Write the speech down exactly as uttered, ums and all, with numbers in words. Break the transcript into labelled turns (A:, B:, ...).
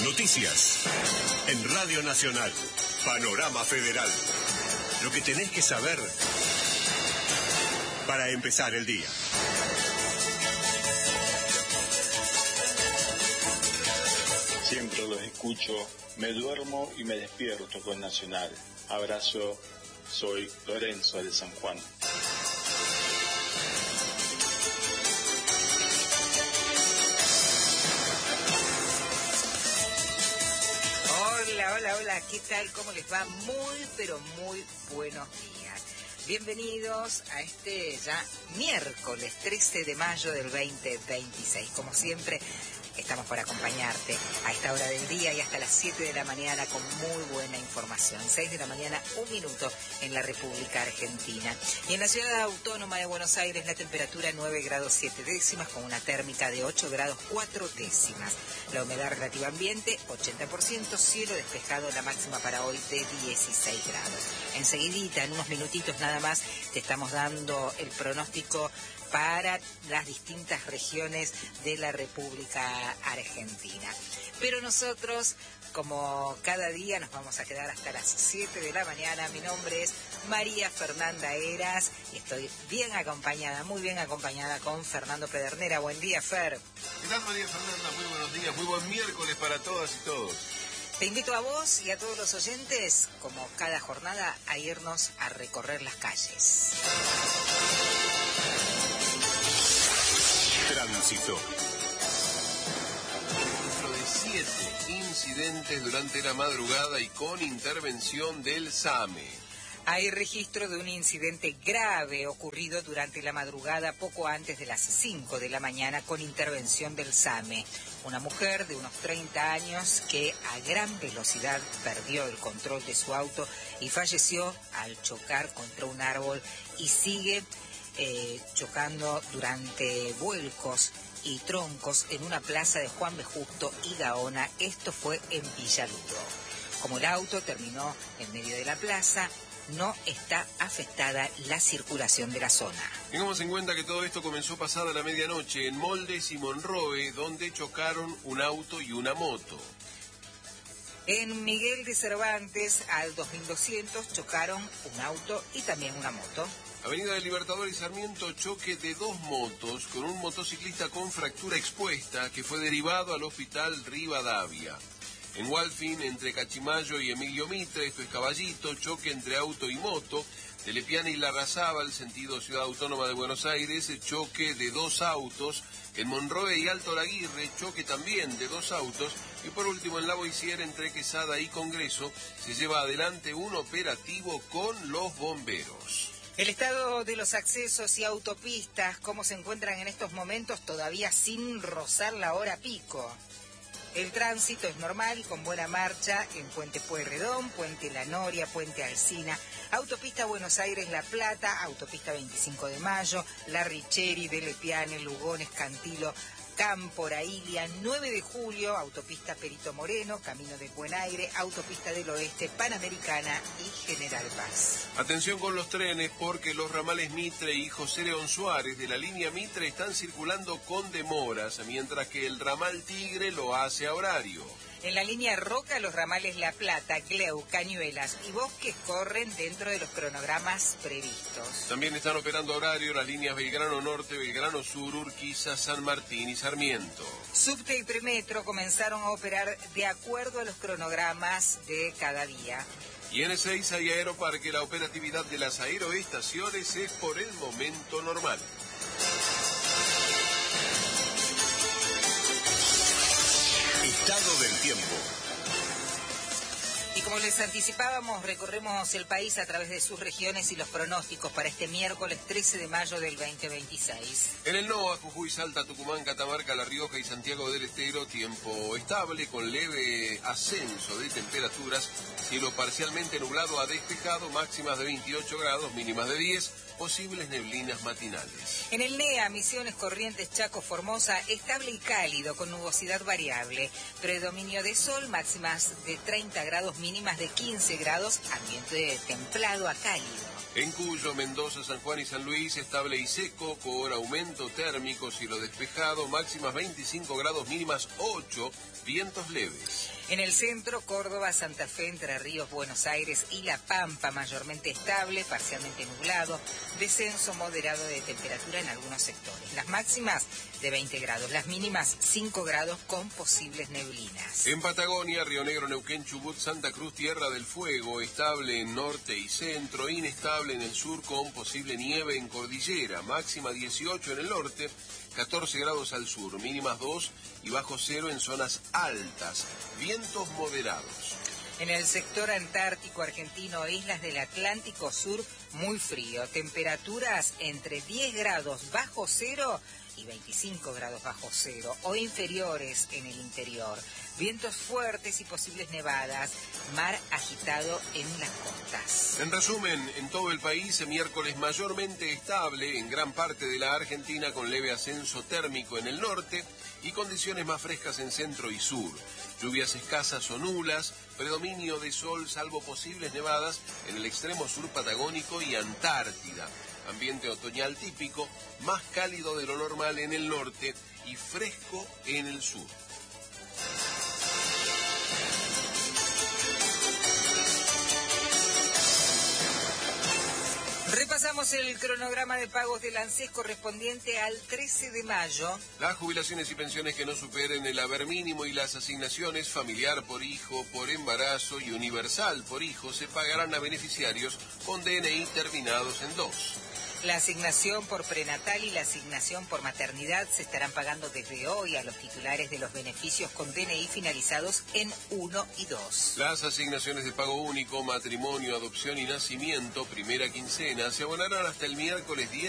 A: Noticias. En Radio Nacional. Panorama Federal. Lo que tenés que saber para empezar el día.
B: Siempre los escucho, me duermo y me despierto con Nacional. Abrazo, soy Lorenzo de San Juan.
C: Hola, hola, hola, ¿qué tal? ¿Cómo les va? Muy, pero muy buenos días. Bienvenidos a este ya miércoles trece de mayo del veinte veintiséis. Como siempre, estamos para acompañarte a esta hora del día y hasta las siete de la mañana con muy buena información. seis de la mañana, un minuto en la República Argentina. Y en la ciudad autónoma de Buenos Aires la temperatura nueve grados siete décimas con una térmica de ocho grados cuatro décimas. La humedad relativa ambiente ochenta por ciento, cielo despejado, la máxima para hoy de dieciséis grados. Enseguidita, en unos minutitos nada más, te estamos dando el pronóstico para las distintas regiones de la República Argentina. Pero nosotros, como cada día, nos vamos a quedar hasta las siete de la mañana. Mi nombre es María Fernanda Heras y estoy bien acompañada, muy bien acompañada con Fernando Pedernera. Buen día, Fer.
D: ¿Qué tal, María Fernanda? Muy buenos días, muy buen miércoles para todas y todos.
C: Te invito a vos y a todos los oyentes, como cada jornada, a irnos a recorrer las calles.
A: Tránsito.
D: Dentro de siete incidentes durante la madrugada y con intervención del SAME.
C: Hay registro de un incidente grave ocurrido durante la madrugada poco antes de las cinco de la mañana con intervención del SAME. Una mujer de unos treinta años que a gran velocidad perdió el control de su auto y falleció al chocar contra un árbol y sigue eh, chocando durante vuelcos y troncos en una plaza de Juan B. Justo y Gaona. Esto fue en Villaluro. Como el auto terminó en medio de la plaza, no está afectada la circulación de la zona.
D: Tengamos en cuenta que todo esto comenzó pasada la medianoche en Moldes y Monroe, donde chocaron un auto y una moto.
C: En Miguel de Cervantes, al dos mil doscientos, chocaron un auto y también una moto.
D: Avenida del Libertador y Sarmiento, choque de dos motos con un motociclista con fractura expuesta que fue derivado al hospital Rivadavia. En Walfin, entre Cachimayo y Emilio Mitre, esto es Caballito, choque entre auto y moto. De Lepiana y Larrazábal, sentido Ciudad Autónoma de Buenos Aires, choque de dos autos. En Monroe y Alto Laguirre, choque también de dos autos. Y por último, en La Boissière, entre Quesada y Congreso, se lleva adelante un operativo con los bomberos.
C: El estado de los accesos y autopistas, ¿cómo se encuentran en estos momentos todavía sin rozar la hora pico? El tránsito es normal y con buena marcha en Puente Pueyrredón, Puente La Noria, Puente Alsina, Autopista Buenos Aires-La Plata, Autopista veinticinco de mayo, La Richeri, de Lepiane, Lugones, Cantilo, Camporailia, nueve de julio, Autopista Perito Moreno, Camino del Buen Aire, Autopista del Oeste, Panamericana y General Paz.
D: Atención con los trenes porque los ramales Mitre y José León Suárez de la línea Mitre están circulando con demoras, mientras que el ramal Tigre lo hace a horario.
C: En la línea Roca, los ramales La Plata, Cleu, Cañuelas y Bosques corren dentro de los cronogramas previstos.
D: También están operando a horario las líneas Belgrano Norte, Belgrano Sur, Urquiza, San Martín y Sarmiento.
C: Subte y Premetro comenzaron a operar de acuerdo a los cronogramas de cada día.
D: Y en Ezeiza y Aeroparque, la operatividad de las aeroestaciones es por el momento normal.
A: Estado del tiempo.
C: Y como les anticipábamos, recorremos el país a través de sus regiones y los pronósticos para este miércoles trece de mayo del veinte veintiséis.
D: En el NOA, Jujuy, Salta, Tucumán, Catamarca, La Rioja y Santiago del Estero, tiempo estable con leve ascenso de temperaturas, cielo parcialmente nublado a despejado, máximas de veintiocho grados, mínimas de diez. posibles neblinas matinales.
C: En el N E A, Misiones, Corrientes, Chaco, Formosa, estable y cálido, con nubosidad variable. Predominio de sol, máximas de treinta grados, mínimas de quince grados, ambiente templado a cálido.
D: En Cuyo, Mendoza, San Juan y San Luis, estable y seco, con aumento térmico, cielo despejado, máximas veinticinco grados, mínimas ocho, vientos leves.
C: En el centro, Córdoba, Santa Fe, Entre Ríos, Buenos Aires y La Pampa, mayormente estable, parcialmente nublado, descenso moderado de temperatura en algunos sectores. Las máximas de veinte grados, las mínimas cinco grados con posibles neblinas.
D: En Patagonia, Río Negro, Neuquén, Chubut, Santa Cruz, Tierra del Fuego, estable en norte y centro, inestable en el sur con posible nieve en cordillera, máxima dieciocho en el norte, catorce grados al sur, mínimas dos y bajo cero en zonas altas, vientos moderados.
C: En el sector antártico argentino e islas del Atlántico Sur, muy frío, temperaturas entre diez grados bajo cero y veinticinco grados bajo cero o inferiores en el interior. Vientos fuertes y posibles nevadas, mar agitado en las costas.
D: En resumen, en todo el país, miércoles mayormente estable en gran parte de la Argentina, con leve ascenso térmico en el norte y condiciones más frescas en centro y sur. Lluvias escasas o nulas, predominio de sol salvo posibles nevadas en el extremo sur patagónico y Antártida. Ambiente otoñal típico, más cálido de lo normal en el norte y fresco en el sur.
C: Repasamos el cronograma de pagos del ANSES correspondiente al trece de mayo.
D: Las jubilaciones y pensiones que no superen el haber mínimo y las asignaciones familiar por hijo, por embarazo y universal por hijo se pagarán a beneficiarios con D N I terminados en dos.
C: La asignación por prenatal y la asignación por maternidad se estarán pagando desde hoy a los titulares de los beneficios con D N I finalizados en uno y dos.
D: Las asignaciones de pago único, matrimonio, adopción y nacimiento, primera quincena, se abonarán hasta el miércoles diez